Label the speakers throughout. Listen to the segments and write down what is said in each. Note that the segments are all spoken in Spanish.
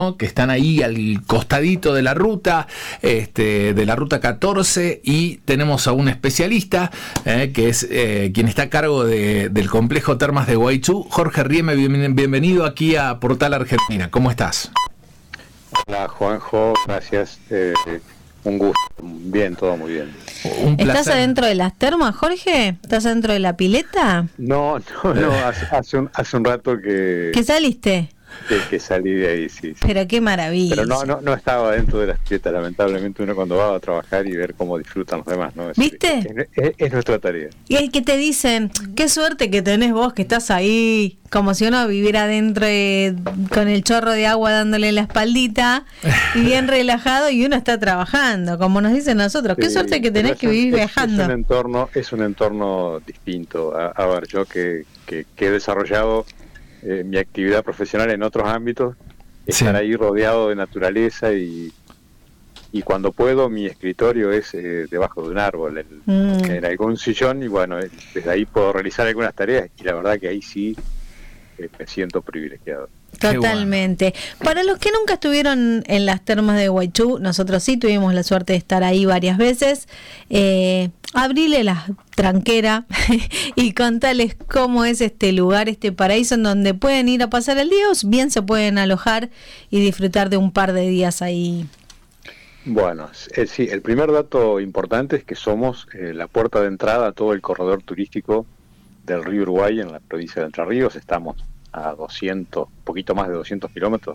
Speaker 1: ¿no? Que están ahí al costadito de la ruta 14, y tenemos a un especialista que es quien está a cargo del complejo Termas de Guaychú. Jorge Rieme, bienvenido aquí a Portal Argentina. ¿Cómo estás?
Speaker 2: Hola Juanjo, gracias. Un gusto. Bien, todo muy bien.
Speaker 3: Un placer. ¿Estás adentro de las termas, Jorge? ¿Estás adentro de la pileta?
Speaker 2: No, hace un rato que...
Speaker 3: ¿Que saliste?
Speaker 2: Que salí de ahí, sí.
Speaker 3: Pero qué maravilla.
Speaker 2: Pero no estaba dentro de las piletas, lamentablemente uno cuando va a trabajar y ver cómo disfrutan los demás, ¿no?
Speaker 3: ¿Viste?
Speaker 2: Es nuestra tarea.
Speaker 3: Y el que te dicen, qué suerte que tenés vos, que estás ahí, como si uno viviera adentro con el chorro de agua dándole la espaldita, y bien relajado, y uno está trabajando, como nos dicen nosotros. Qué suerte que tenés que vivir viajando.
Speaker 2: Es un entorno distinto. A ver, yo que he desarrollado mi actividad profesional en otros ámbitos, estar ahí rodeado de naturaleza y cuando puedo mi escritorio es debajo de un árbol, en algún sillón, y bueno, desde ahí puedo realizar algunas tareas, y la verdad que ahí sí me siento privilegiado.
Speaker 3: Totalmente. Bueno. Para los que nunca estuvieron en las termas de Guaychú, nosotros sí tuvimos la suerte de estar ahí varias veces. Abrile la tranquera y contales cómo es este lugar, este paraíso en donde pueden ir a pasar el día, o bien se pueden alojar y disfrutar de un par de días ahí.
Speaker 2: Bueno, sí, el primer dato importante es que somos la puerta de entrada a todo el corredor turístico del río Uruguay en la provincia de Entre Ríos. Estamos a poquito más de 200 kilómetros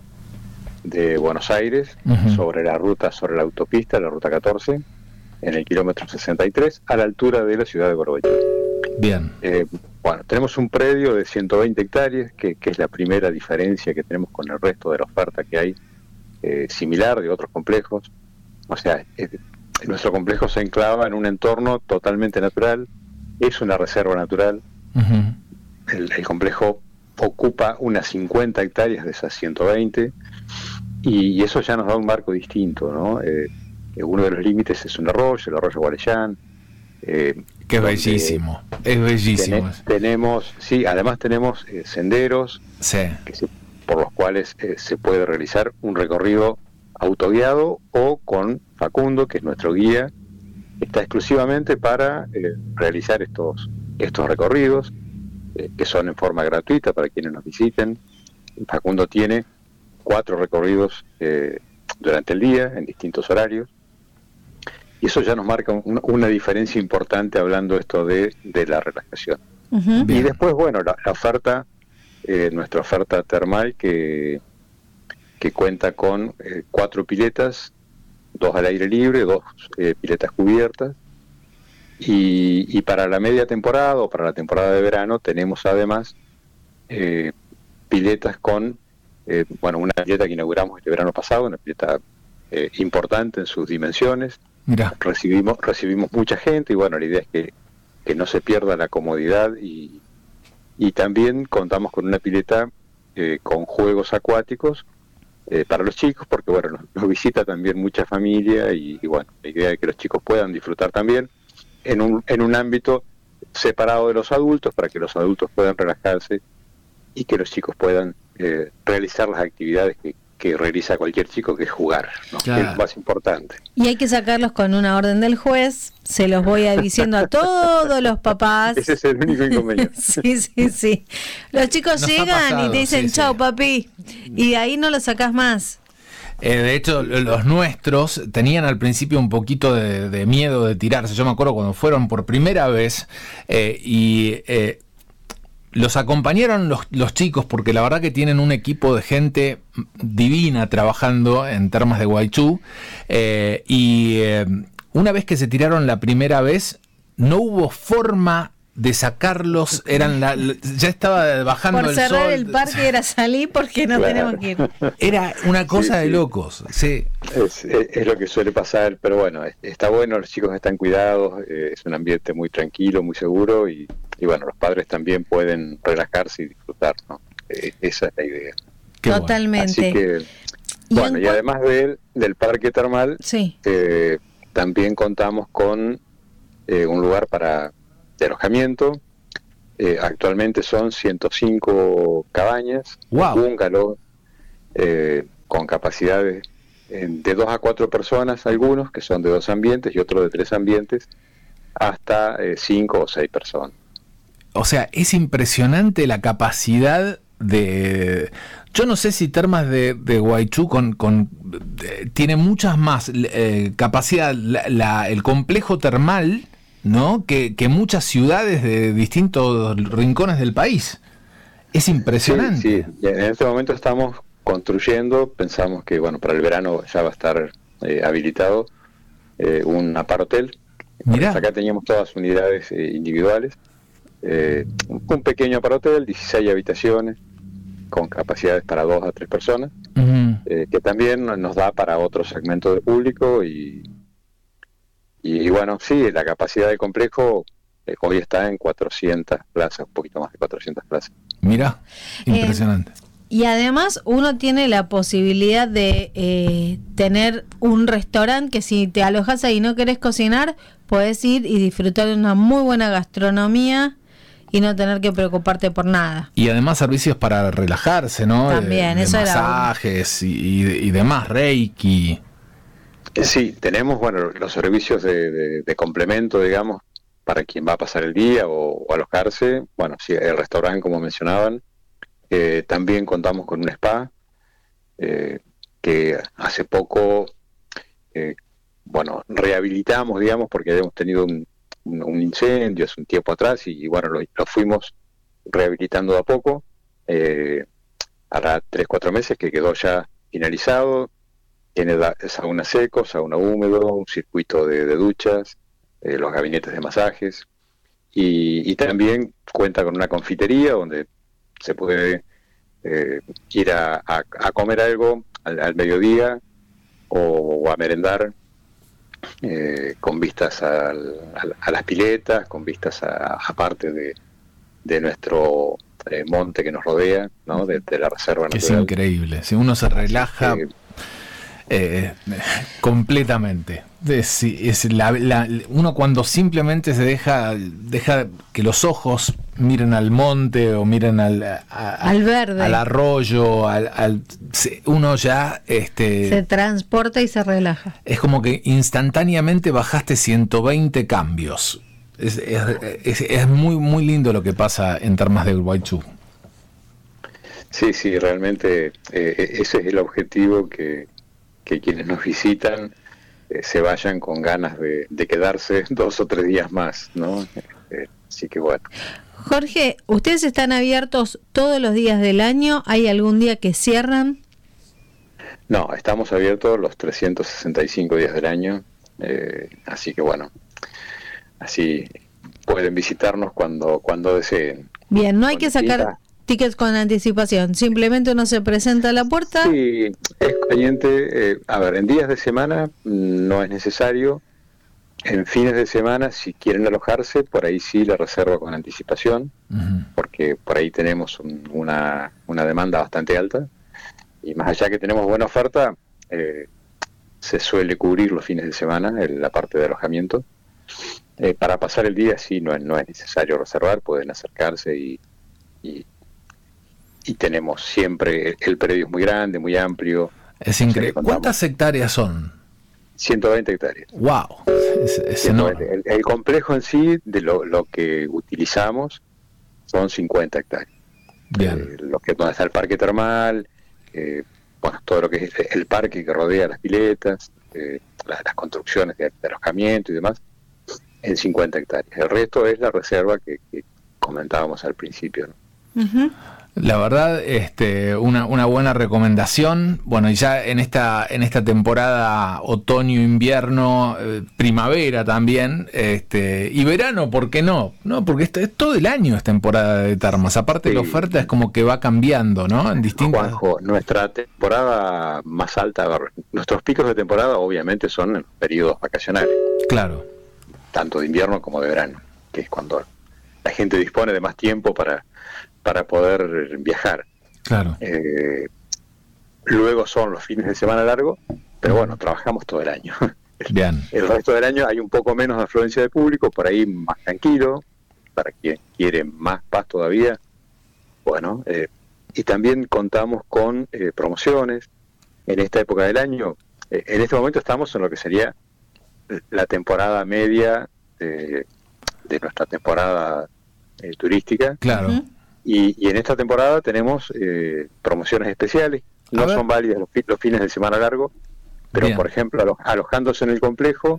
Speaker 2: de Buenos Aires, sobre la autopista, la ruta 14, en el kilómetro 63, a la altura de la ciudad de Gorbecho.
Speaker 1: Bien.
Speaker 2: Bueno, tenemos un predio de 120 hectáreas, que es la primera diferencia que tenemos con el resto de la oferta que hay, similar de otros complejos. O sea, nuestro complejo se enclava en un entorno totalmente natural, es una reserva natural. El complejo ocupa unas 50 hectáreas de esas 120, y eso ya nos da un marco distinto, ¿no? Uno de los límites es un arroyo, el arroyo Guarellán.
Speaker 1: Que es bellísimo, es bellísimo.
Speaker 2: Además tenemos senderos,
Speaker 1: sí,
Speaker 2: por los cuales se puede realizar un recorrido autoguiado o con Facundo, que es nuestro guía. Está exclusivamente para realizar estos recorridos, que son en forma gratuita para quienes nos visiten. Facundo tiene 4 recorridos durante el día, en distintos horarios, y eso ya nos marca una diferencia importante, hablando esto de la relajación. Y después, bueno, la oferta, nuestra oferta termal, que cuenta con 4 piletas, 2 al aire libre, 2 piletas cubiertas. Y para la media temporada o para la temporada de verano tenemos además piletas con, una pileta que inauguramos este verano pasado, una pileta importante en sus dimensiones.
Speaker 1: Mirá.
Speaker 2: Recibimos mucha gente, y bueno, la idea es que no se pierda la comodidad, y también contamos con una pileta con juegos acuáticos para los chicos, porque bueno, nos visita también mucha familia, y bueno, la idea es que los chicos puedan disfrutar también en un ámbito separado de los adultos, para que los adultos puedan relajarse y que los chicos puedan realizar las actividades que realiza cualquier chico, que es jugar, ¿no? Claro. Que es lo más importante.
Speaker 3: Y hay que sacarlos con una orden del juez, se los voy diciendo a todos los papás.
Speaker 2: Ese es el único inconveniente.
Speaker 3: Sí. Los chicos llegan y te dicen, chau papi, y de ahí no los sacás más.
Speaker 1: De hecho, los nuestros tenían al principio un poquito de miedo de tirarse. Yo me acuerdo cuando fueron por primera vez los acompañaron los chicos, porque la verdad que tienen un equipo de gente divina trabajando en Termas de Guaychú, y una vez que se tiraron la primera vez, no hubo forma de sacarlos, ya estaba bajando el sol.
Speaker 3: Por cerrar el parque era salir, porque no tenemos que ir.
Speaker 1: Era una cosa de locos, sí.
Speaker 2: Es lo que suele pasar, pero bueno, está bueno, los chicos están cuidados, es un ambiente muy tranquilo, muy seguro, y bueno, los padres también pueden relajarse y disfrutar, ¿no? Esa es la idea.
Speaker 3: Totalmente.
Speaker 2: Así que, bueno, y además del parque termal,
Speaker 3: sí,
Speaker 2: también contamos con un lugar de alojamiento. Actualmente son 105 cabañas,
Speaker 1: wow,
Speaker 2: bungalow, con capacidades de 2 a 4 personas, algunos que son de 2 ambientes y otros de 3 ambientes, hasta 5 o 6 personas.
Speaker 1: O sea, es impresionante la capacidad de... Yo no sé si Termas de Guaychú tiene muchas más capacidad, el complejo termal, ¿no? que muchas ciudades de distintos rincones del país. Es impresionante.
Speaker 2: Sí, sí. En este momento estamos construyendo, pensamos que para el verano ya va a estar habilitado un apart-hotel. Acá teníamos todas unidades individuales, un pequeño apart-hotel, 16 habitaciones, con capacidades para 2 a 3 personas, que también nos da para otro segmento de público y bueno, sí, la capacidad del complejo hoy está en 400 plazas, un poquito más de 400 plazas.
Speaker 1: Mira, impresionante.
Speaker 3: Y además uno tiene la posibilidad de tener un restaurante que si te alojas ahí y no querés cocinar, podés ir y disfrutar de una muy buena gastronomía y no tener que preocuparte por nada.
Speaker 1: Y además servicios para relajarse, ¿no?
Speaker 3: También, eso era
Speaker 1: masajes y demás, Reiki.
Speaker 2: Sí, tenemos los servicios de complemento, digamos, para quien va a pasar el día o alojarse. Bueno, sí, el restaurante, como mencionaban. También contamos con un spa que hace poco rehabilitamos, digamos, porque habíamos tenido un incendio hace un tiempo atrás y lo fuimos rehabilitando de a poco. Hará 3-4 meses que quedó ya finalizado. Tiene sauna seco, sauna húmedo, un circuito de duchas, los gabinetes de masajes y también cuenta con una confitería donde se puede ir a comer algo al mediodía o a merendar con vistas a las piletas, con vistas a parte de nuestro monte que nos rodea, ¿no? de la reserva natural.
Speaker 1: Es increíble, si uno se relaja completamente. Uno cuando simplemente se deja que los ojos miren al monte o miren al
Speaker 3: verde,
Speaker 1: al arroyo, uno ya
Speaker 3: se transporta y se relaja.
Speaker 1: Es como que instantáneamente bajaste 120 cambios. Es muy muy lindo lo que pasa en Termas de Guaychú.
Speaker 2: Sí, realmente ese es el objetivo, que quienes nos visitan se vayan con ganas de quedarse 2 o 3 días más, ¿no? Así que bueno.
Speaker 3: Jorge, ¿ustedes están abiertos todos los días del año? ¿Hay algún día que cierran?
Speaker 2: No, estamos abiertos los 365 días del año, así que bueno, así pueden visitarnos cuando deseen.
Speaker 3: Bien, no hay que sacar tickets con anticipación, simplemente uno se presenta a la puerta.
Speaker 2: Sí, es conveniente, en días de semana no es necesario. En fines de semana, si quieren alojarse, por ahí sí la reserva con anticipación, porque por ahí tenemos una demanda bastante alta, y más allá que tenemos buena oferta, se suele cubrir los fines de semana la parte de alojamiento. Para pasar el día sí no es necesario reservar, pueden acercarse y tenemos siempre, el predio es muy grande, muy amplio.
Speaker 1: Es increíble. ¿Cuántas hectáreas son?
Speaker 2: 120 hectáreas.
Speaker 1: ¡Wow! Es enorme.
Speaker 2: El complejo en sí, de lo que utilizamos, son 50 hectáreas.
Speaker 1: Bien.
Speaker 2: Donde está el parque termal, todo lo que es el parque que rodea las piletas, las construcciones de alojamiento y demás, en 50 hectáreas. El resto es la reserva que comentábamos al principio, ¿no?
Speaker 3: Uh-huh.
Speaker 1: La verdad, una buena recomendación. Bueno, y ya en esta temporada otoño-invierno, primavera también, y verano, ¿por qué no? No, porque esto es todo el año, es temporada de termas. Aparte, sí, la oferta es como que va cambiando, ¿no? En distintas...
Speaker 2: Juanjo, nuestra temporada más alta, nuestros picos de temporada obviamente son en periodos vacacionales.
Speaker 1: Claro.
Speaker 2: Tanto de invierno como de verano, que es cuando la gente dispone de más tiempo para poder viajar.
Speaker 1: Claro.
Speaker 2: Luego son los fines de semana largos, pero bueno, trabajamos todo el año.
Speaker 1: Bien.
Speaker 2: El resto del año hay un poco menos de afluencia de público, por ahí más tranquilo, para quien quiere más paz todavía. Bueno, y también contamos con promociones. en esta época del año. En este momento estamos en lo que sería la temporada media de nuestra temporada turística.
Speaker 1: Claro.
Speaker 3: Ujú.
Speaker 2: Y en esta temporada tenemos promociones especiales. No son válidas los fines de semana largo, pero
Speaker 1: Bien.
Speaker 2: por ejemplo, alojándose en el complejo,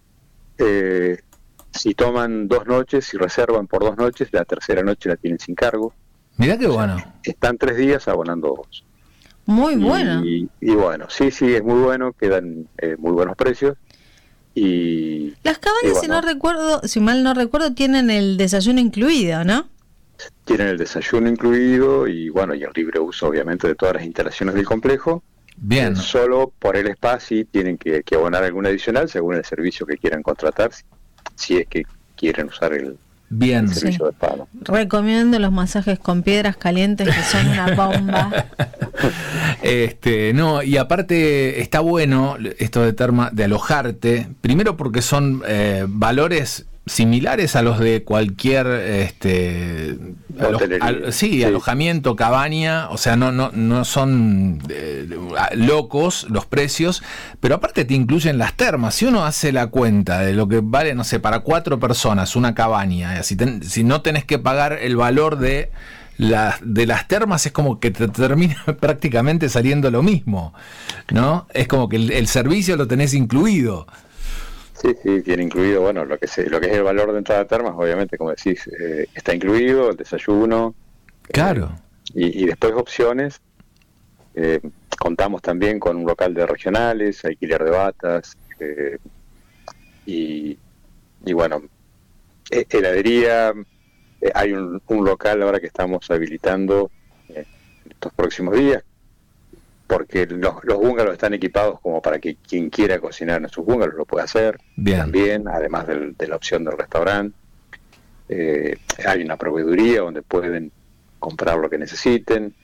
Speaker 2: si toman 2 noches, si reservan por 2 noches, la tercera noche la tienen sin cargo.
Speaker 1: Mirá qué bueno.
Speaker 2: Están 3 días abonando 2.
Speaker 3: Muy bueno.
Speaker 2: Y bueno, sí, es muy bueno, quedan muy buenos precios. Y
Speaker 3: Las cabañas,
Speaker 2: bueno,
Speaker 3: si mal no recuerdo, tienen el desayuno incluido, ¿no?
Speaker 2: tienen el desayuno incluido y bueno, y el libre uso obviamente de todas las instalaciones del complejo.
Speaker 1: Bien.
Speaker 2: Solo por el spa sí tienen que abonar alguna adicional según el servicio que quieran contratar, si es que quieren usar el
Speaker 1: Bien.
Speaker 2: servicio de spa, ¿no?
Speaker 3: Recomiendo los masajes con piedras calientes, que son una bomba.
Speaker 1: No, y aparte está bueno esto de alojarte, primero porque son valores similares a los de cualquier alojamiento, cabaña, o sea, no son locos los precios, pero aparte te incluyen las termas. Si uno hace la cuenta de lo que vale, no sé, para 4 personas una cabaña, si no tenés que pagar el valor de las termas, es como que te termina prácticamente saliendo lo mismo, ¿no? Es como que el servicio lo tenés incluido.
Speaker 2: Sí, tiene incluido, bueno, lo que es el valor de entrada a termas, obviamente, como decís, está incluido el desayuno.
Speaker 1: Claro.
Speaker 2: Y después opciones. Contamos también con un local de regionales, alquiler de batas, y bueno, heladería. Hay un local ahora que estamos habilitando estos próximos días, porque los bungalows están equipados como para que quien quiera cocinar en sus bungalows lo pueda hacer.
Speaker 1: Bien.
Speaker 2: También, además de la opción del restaurante. Hay una proveeduría donde pueden comprar lo que necesiten.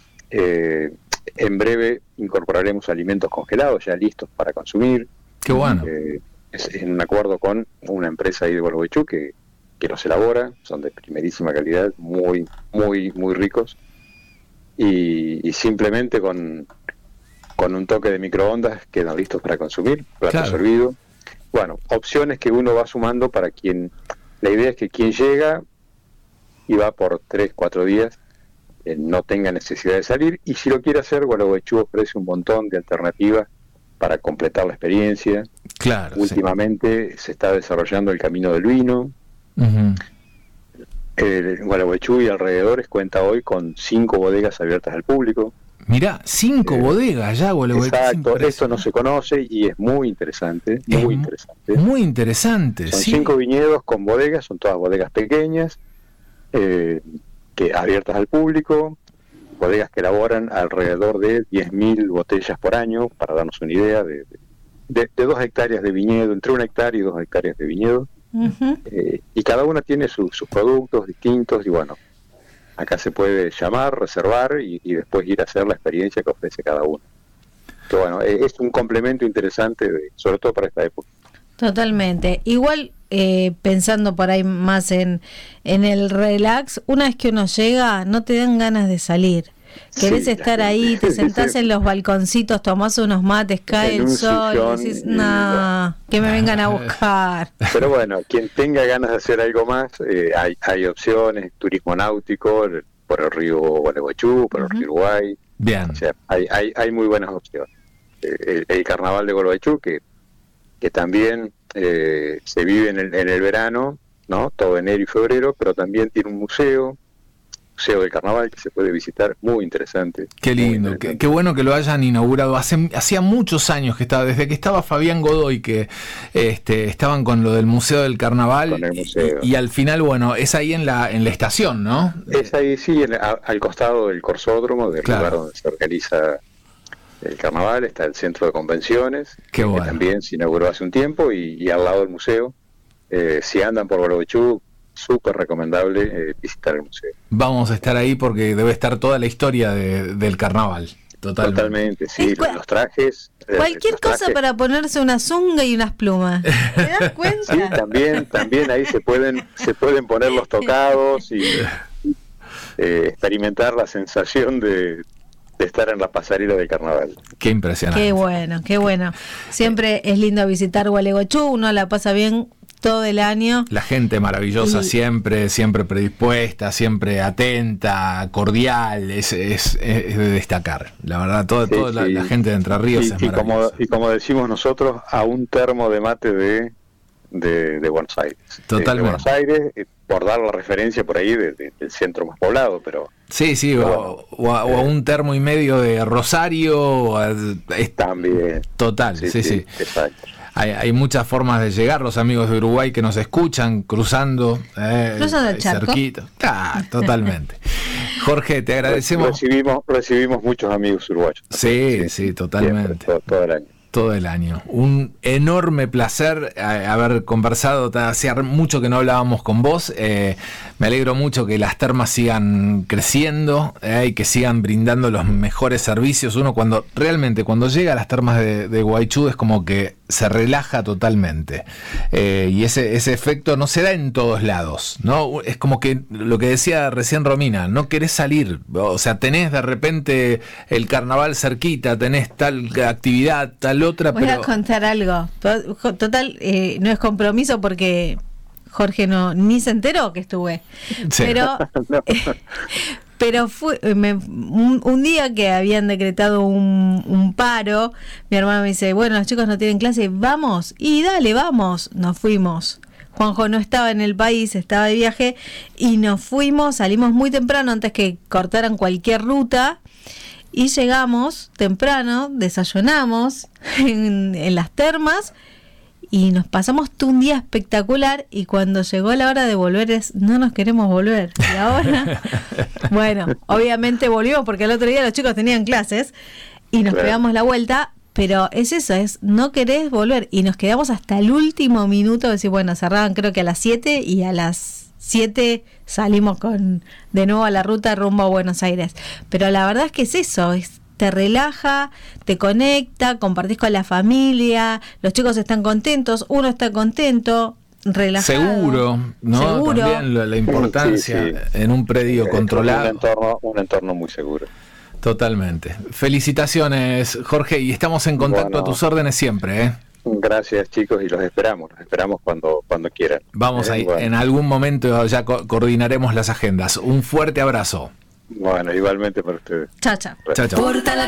Speaker 2: En breve incorporaremos alimentos congelados ya listos para consumir.
Speaker 1: Qué bueno.
Speaker 2: Es en un acuerdo con una empresa ahí de Gualeguaychú que los elabora, son de primerísima calidad, muy, muy, muy ricos. Y simplemente con un toque de microondas quedan listos para consumir, plato servido. Bueno, opciones que uno va sumando para quien... La idea es que quien llega y va por 3-4 días no tenga necesidad de salir, y si lo quiere hacer, Gualeguaychú ofrece un montón de alternativas para completar la experiencia.
Speaker 1: Claro.
Speaker 2: Últimamente se está desarrollando el Camino del Vino.
Speaker 1: Uh-huh.
Speaker 2: Gualeguaychú y alrededores cuenta hoy con 5 bodegas abiertas al público.
Speaker 1: Mirá, 5 bodegas ya, Gualeguaychú.
Speaker 2: Exacto, esto no se conoce y es muy interesante, muy interesante.
Speaker 1: Muy interesante,
Speaker 2: son
Speaker 1: sí.
Speaker 2: 5 viñedos con bodegas, son todas bodegas pequeñas, que abiertas al público, bodegas que elaboran alrededor de 10.000 botellas por año, para darnos una idea de 2 hectáreas de viñedo, entre 1 hectárea y 2 hectáreas de viñedo.
Speaker 3: Uh-huh.
Speaker 2: Y cada una tiene sus productos distintos, y bueno, acá se puede llamar, reservar y después ir a hacer la experiencia que ofrece cada uno. Que bueno, es un complemento interesante, sobre todo para esta época.
Speaker 3: Totalmente. Igual, pensando por ahí más en el relax, una vez que uno llega, no te dan ganas de salir. Querés estar ahí, te sentás en los balconcitos, tomás unos mates, cae el sol y decís, no, que me vengan a buscar.
Speaker 2: Pero bueno, quien tenga ganas de hacer algo más, hay opciones, turismo náutico por el río Gualeguaychú, por el río Uruguay.
Speaker 1: Bien.
Speaker 2: O sea, hay muy buenas opciones. El carnaval de Gualeguaychú, que también se vive en el verano, ¿no? Todo enero y febrero, pero también tiene un museo del carnaval que se puede visitar, muy interesante.
Speaker 1: Qué lindo, qué bueno que lo hayan inaugurado. Hacía muchos años que estaba, desde que estaba Fabián Godoy, que estaban con lo del Museo del Carnaval.
Speaker 2: Con el museo.
Speaker 1: Y al final, bueno, es ahí en la estación, ¿no?
Speaker 2: Es ahí, sí, al costado del Corsódromo, del lugar donde se organiza el carnaval, está el centro de convenciones,
Speaker 1: que
Speaker 2: también se inauguró hace un tiempo, y al lado del museo. Si andan por Gualeguaychú, súper recomendable visitar el museo.
Speaker 1: Vamos a estar ahí porque debe estar toda la historia del carnaval.
Speaker 2: Totalmente, sí, los trajes.
Speaker 3: Cualquier cosa para ponerse una zunga y unas plumas. ¿Te das cuenta?
Speaker 2: Sí, también ahí se pueden poner los tocados y experimentar la sensación de estar en la pasarela del carnaval.
Speaker 1: Qué impresionante.
Speaker 3: Qué bueno, qué bueno. Siempre es lindo visitar Gualeguaychú, uno la pasa bien todo el año.
Speaker 1: La gente maravillosa, siempre predispuesta, siempre atenta, cordial, es de destacar. La verdad, la gente de Entre Ríos es maravillosa.
Speaker 2: Y como decimos nosotros, a un termo de mate de Buenos Aires.
Speaker 1: Totalmente.
Speaker 2: De Buenos Aires, por dar la referencia por ahí del centro más poblado, pero...
Speaker 1: Sí, o a un termo y medio de Rosario.
Speaker 2: También.
Speaker 1: Total, sí.
Speaker 2: Exacto.
Speaker 1: Hay muchas formas de llegar, los amigos de Uruguay que nos escuchan, cruzando
Speaker 3: el charco.
Speaker 1: cerquito. Totalmente. Jorge, te agradecemos.
Speaker 2: Recibimos muchos amigos uruguayos.
Speaker 1: Sí, totalmente.
Speaker 2: Siempre, todo el año.
Speaker 1: Todo el año. Un enorme placer haber conversado. Hacía mucho que no hablábamos con vos. Me alegro mucho que las termas sigan creciendo y que sigan brindando los mejores servicios. Uno cuando llega a las termas de Gualeguaychú es como que se relaja totalmente. Y ese efecto no se da en todos lados, ¿no? Es como que lo que decía recién Romina, no querés salir. O sea, tenés de repente el carnaval cerquita, tenés tal actividad, tal otra.
Speaker 3: Voy a contar algo. Total, no es compromiso porque Jorge ni se enteró que estuve. Sí. Pero fue un día que habían decretado un paro, mi hermano me dice, bueno, los chicos no tienen clase, vamos, y dale, vamos. Nos fuimos. Juanjo no estaba en el país, estaba de viaje, y nos fuimos, salimos muy temprano antes que cortaran cualquier ruta, y llegamos temprano, desayunamos en las termas, y nos pasamos un día espectacular, y cuando llegó la hora de volver no nos queremos volver. Y ahora, bueno, obviamente volvimos porque el otro día los chicos tenían clases y nos pegamos la vuelta, pero es eso, no querés volver. Y nos quedamos hasta el último minuto, decir, bueno, cerraban creo que a las 7 y a las 7 salimos de nuevo a la ruta rumbo a Buenos Aires. Pero la verdad es que es eso, te relaja, te conecta, compartís con la familia, los chicos están contentos, uno está contento, relajado.
Speaker 1: Seguro, ¿no?
Speaker 3: Seguro.
Speaker 1: También la importancia en un predio controlado.
Speaker 2: Un entorno muy seguro.
Speaker 1: Totalmente. Felicitaciones, Jorge, y estamos en contacto a tus órdenes siempre, ¿eh?
Speaker 2: Gracias, chicos, y los esperamos cuando quieran.
Speaker 1: Vamos ahí, en algún momento ya coordinaremos las agendas. Un fuerte abrazo.
Speaker 2: Bueno, igualmente para ustedes.
Speaker 3: Chao.